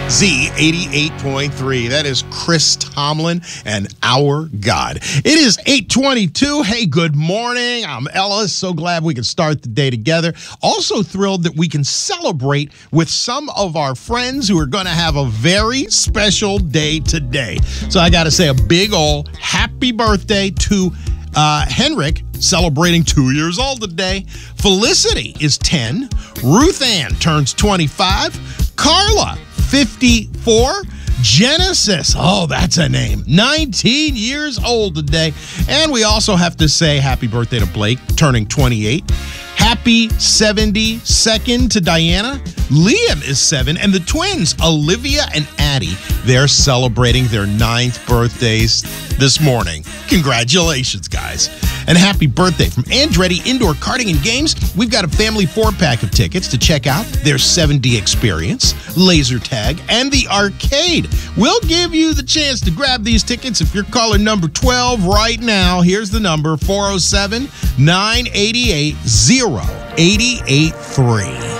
Z88.3. That is Chris Tomlin and Our God. It is 8:22. Hey, good morning. I'm Ellis. So glad we can start the day together. Also thrilled that we can celebrate with some of our friends who are going to have a very special day today. So I got to say a big ol' happy birthday to Henrik, celebrating 2 years old today. Felicity is 10. Ruth Ann turns 25. Carla, 54. Genesis, oh, that's a name, 19 years old today. And we also have to say happy birthday to Blake, turning 28. Happy 72nd to Diana. Liam is 7. And the twins, Olivia and Addie, they're celebrating their 9th birthdays this morning. Congratulations, guys. And happy birthday from Andretti Indoor Karting and Games. We've got a family 4-pack of tickets to check out their 7D experience, laser tag, and the arcade. We'll give you the chance to grab these tickets if you're caller number 12 right now. Here's the number, 407-988-0883.